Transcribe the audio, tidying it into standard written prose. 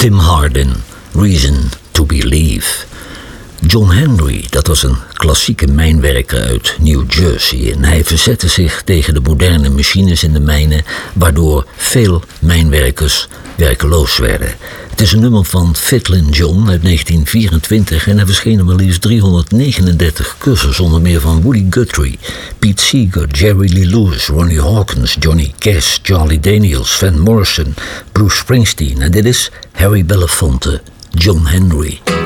Tim Hardin, Reason to Believe. John Henry, dat was een klassieke mijnwerker uit New Jersey en hij verzette zich tegen de moderne machines in de mijnen, waardoor veel mijnwerkers werkeloos werden. Het is een nummer van Fiddlin' John uit 1924 en er verschenen maar liefst 339 covers, onder meer van Woody Guthrie, Pete Seeger, Jerry Lee Lewis, Ronnie Hawkins, Johnny Cash, Charlie Daniels, Van Morrison, Bruce Springsteen en dit is Harry Belafonte, John Henry.